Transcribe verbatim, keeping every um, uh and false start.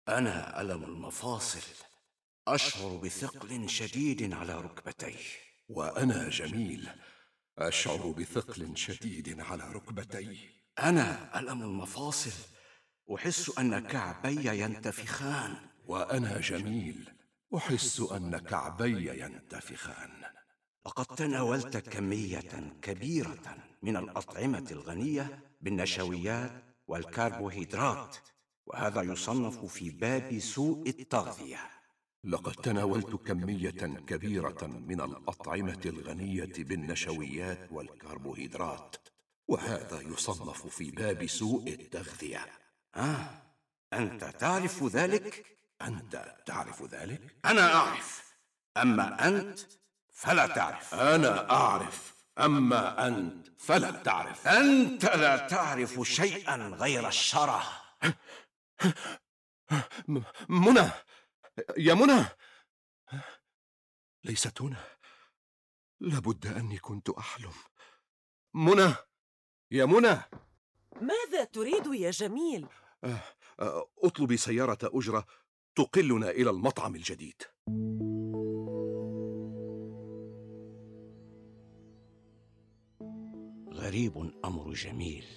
أنا ألم المفاصل، أشعر بثقل شديد على ركبتي. وأنا جميل، أشعر بثقل شديد على ركبتي. أنا ألم المفاصل، أحس أن كعبي ينتفخان. وأنا جميل، أحس أن كعبي ينتفخان. لقد تناولت كمية كبيرة من الأطعمة الغنية بالنشويات والكربوهيدرات، وهذا يصنف في باب سوء التغذية. لقد تناولت كمية كبيرة من الأطعمة الغنية بالنشويات والكربوهيدرات، وهذا يصنف في باب سوء التغذية. آه، أنت تعرف ذلك؟ أنت تعرف ذلك؟ أنا أعرف، أما أنت فلا تعرف. أنا أعرف، أما أنت فلا تعرف. أنت لا تعرف شيئا غير الشره. م- منى، يا منى، ليست هنا. لابد أني كنت أحلم. منى، يا منى. ماذا تريد يا جميل؟ آه، آه، اطلبي سيارة أجرة تقلنا إلى المطعم الجديد. غريب أمر جميل،